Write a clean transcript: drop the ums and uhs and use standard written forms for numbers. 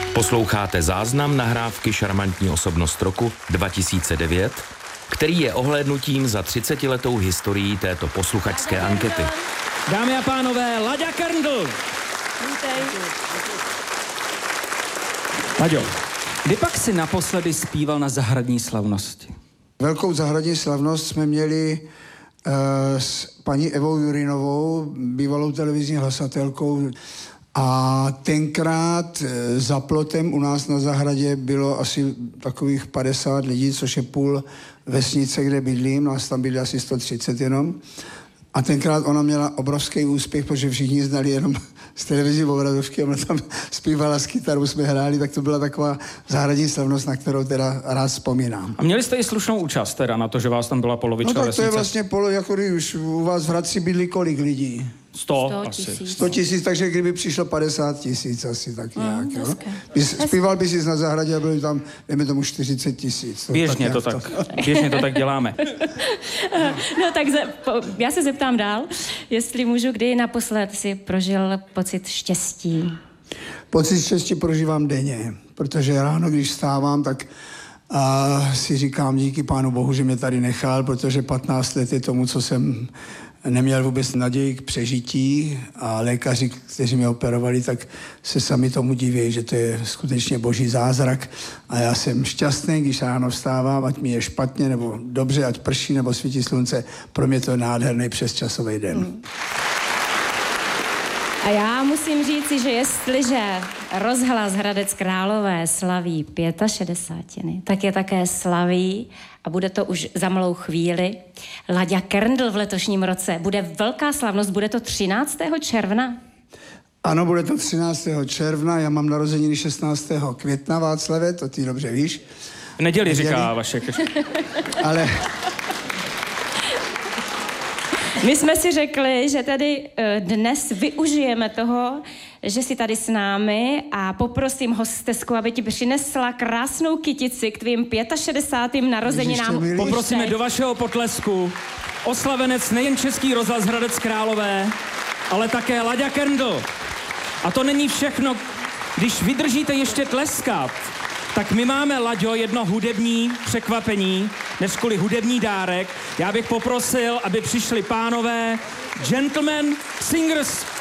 Posloucháte záznam nahrávky Šarmantní osobnost roku 2009, který je ohlédnutím za 30letou historií této posluchačské ankety. Dámy a pánové, Láďa Kerndl. Láďo, kdy pak si naposledy zpíval na zahradní slavnosti? Velkou zahradní slavnost jsme měli s paní Evou Jurinovou, bývalou televizní hlasatelkou. A tenkrát za plotem u nás na zahradě bylo asi takových 50 lidí, což je půl vesnice, kde bydlím. Nás tam bydlí asi 130 jenom. A tenkrát ona měla obrovský úspěch, protože všichni znali jenom z televizí obrazovky. Ona tam zpívala s kytarou, jsme hráli, tak to byla taková zahradní slavnost, na kterou teda rád vzpomínám. A měli jste i slušnou účast teda na to, že vás tam byla polovička vesnice? No tak to je vlastně jako když u vás v Hradci bydlí kolik lidí? 100 asi. 100 000, takže kdyby přišlo 50 000 asi tak nějak, jo? Zpíval by si na zahradě a bylo tam, dejme tomu 40 000. Běžně to tak děláme. No tak já se zeptám dál, jestli můžu, kdy naposled si prožil pocit štěstí? Pocit štěstí prožívám denně, protože ráno, když vstávám, tak si říkám díky Pánu Bohu, že mě tady nechal, protože 15 let je tomu, co jsem neměl vůbec naději k přežití a lékaři, kteří mě operovali, tak se sami tomu diví, že to je skutečně boží zázrak a já jsem šťastný, když ráno vstávám, ať mi je špatně nebo dobře, ať prší nebo svítí slunce, pro mě to je nádherný přesčasový den. A já musím říci, že jestliže rozhlas Hradec Králové slaví 65, tak je také slaví, a bude to už za malou chvíli, Láďa Kerndl v letošním roce. Bude velká slavnost, bude to 13. června? Ano, bude to 13. června, já mám narozeniny 16. května, Václave, to ty dobře víš. Neděli, říká Vašek. Ale... My jsme si řekli, že tady dnes využijeme toho, že jsi tady s námi a poprosím hostesku, aby ti přinesla krásnou kytici k tvým 65. narozeninám. Poprosíme do vašeho potlesku oslavenec nejen Český rozhlas Hradec Králové, ale také Láďa Kerndl. A to není všechno. Když vydržíte ještě tleskat, tak my máme, Láďo, jedno hudební překvapení, než kvůli hudební dárek. Já bych poprosil, aby přišli pánové Gentlemen Singers.